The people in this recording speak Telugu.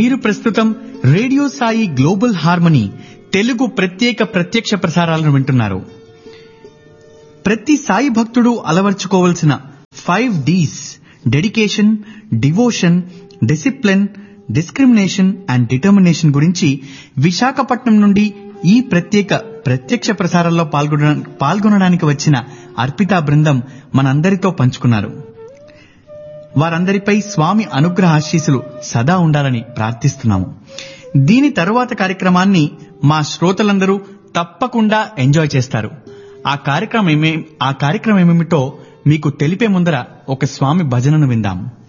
మీరు ప్రస్తుతం radio Sai global harmony Telugu ప్రత్యక్ష ప్రసారాలను వింటున్నారు. ప్రతి సాయి భక్తుడు అలవర్చుకోవలసిన 5 Ds dedication, devotion, discipline, discrimination and determination గురించి విశాఖపట్నం నుండి ఈ ప్రత్యక్ష ప్రసారాల్లో పాల్గొనడానికి వచ్చిన అర్పితా బృందం మనందరితో పంచుకున్నారు. వారందరిపై స్వామి అనుగ్రహ ఆశీస్సులు సదా ఉండాలని ప్రార్థిస్తున్నాము. దీని తరువాత కార్యక్రమాన్ని మా శ్రోతలందరూ తప్పకుండా ఎంజాయ్ చేస్తారు. ఆ కార్యక్రమం ఏమిటో మీకు తెలిపే ముందర ఒక స్వామి భజనను విందాం.